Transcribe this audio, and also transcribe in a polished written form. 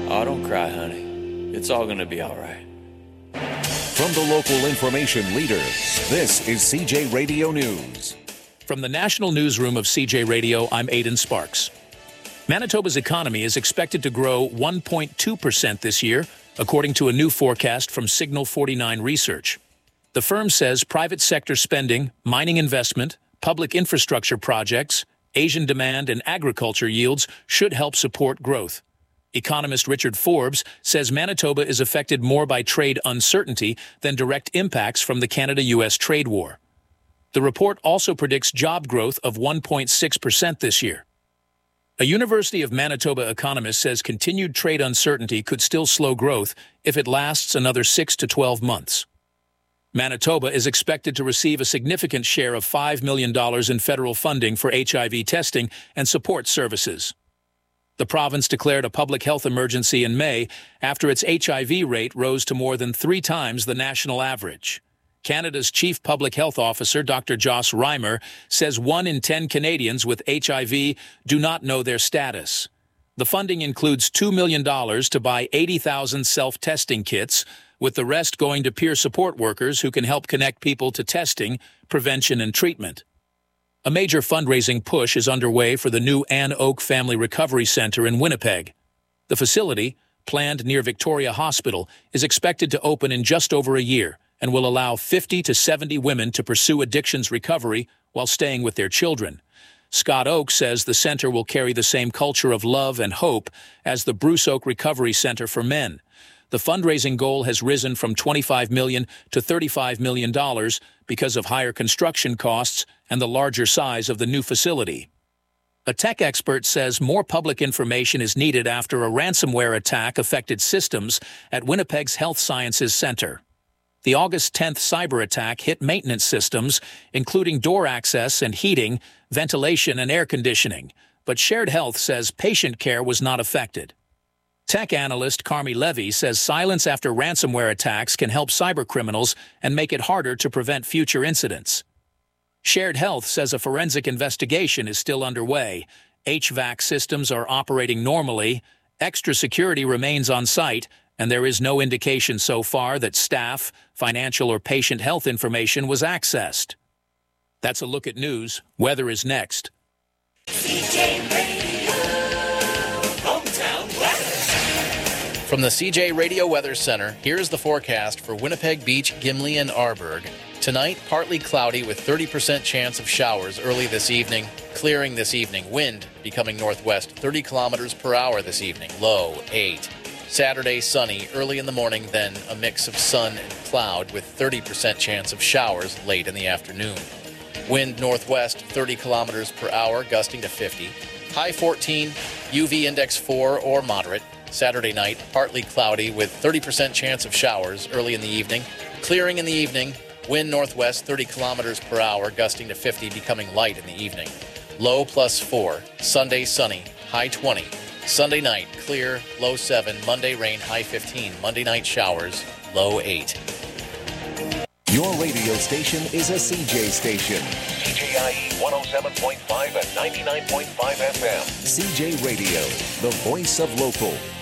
Oh, don't cry, honey. It's all going to be all right. From the local information leader, this is CJ Radio News. From the National Newsroom of CJ Radio, I'm Aidan Sparks. Manitoba's economy is expected to grow 1.2% this year, according to a new forecast from Signal 49 Research. The firm says private sector spending, mining investment, public infrastructure projects, Asian demand, and agriculture yields should help support growth. Economist Richard Forbes says Manitoba is affected more by trade uncertainty than direct impacts from the Canada-U.S. trade war. The report also predicts job growth of 1.6% this year. A University of Manitoba economist says continued trade uncertainty could still slow growth if it lasts another 6 to 12 months. Manitoba is expected to receive a significant share of $5 million in federal funding for HIV testing and support services. The province declared a public health emergency in May after its HIV rate rose to more than 3 times the national average. Canada's Chief Public Health Officer, Dr. Joss Reimer, says 1 in 10 Canadians with HIV do not know their status. The funding includes $2 million to buy 80,000 self-testing kits, with the rest going to peer support workers who can help connect people to testing, prevention, and treatment. A major fundraising push is underway for the new Ann Oak Family Recovery Center in Winnipeg. The facility, planned near Victoria Hospital, is expected to open in just over a year and will allow 50 to 70 women to pursue addictions recovery while staying with their children. Scott Oak says the center will carry the same culture of love and hope as the Bruce Oak Recovery Center for Men. The fundraising goal has risen from $25 million to $35 million because of higher construction costs and the larger size of the new facility. A tech expert says more public information is needed after a ransomware attack affected systems at Winnipeg's Health Sciences Center. The August 10th cyber attack hit maintenance systems, including door access and heating, ventilation and air conditioning, but Shared Health says patient care was not affected. Tech analyst Carmi Levy says silence after ransomware attacks can help cybercriminals and make it harder to prevent future incidents. Shared Health says a forensic investigation is still underway. HVAC systems are operating normally, extra security remains on site, and there is no indication so far that staff, financial, or patient health information was accessed. That's a look at news. Weather is next. CJ Radio, hometown weather. From the CJ Radio Weather Center, here's the forecast for Winnipeg Beach, Gimli, and Arborg. Tonight, partly cloudy with 30% chance of showers early this evening. Clearing this evening. Wind becoming northwest 30 kilometers per hour this evening. Low 8. Saturday, sunny early in the morning, then a mix of sun and cloud with 30% chance of showers late in the afternoon. Wind northwest 30 kilometers per hour, gusting to 50. High 14, UV index 4 or moderate. Saturday night, partly cloudy with 30% chance of showers early in the evening. Clearing in the evening, wind northwest 30 kilometers per hour, gusting to 50, becoming light in the evening. Low +4. Sunday, sunny, high 20. Sunday night, clear, low 7. Monday, rain, high 15. Monday night, showers, low 8. Your radio station is a CJ station. CJIE 107.5 and 99.5 FM. CJ Radio, the voice of local.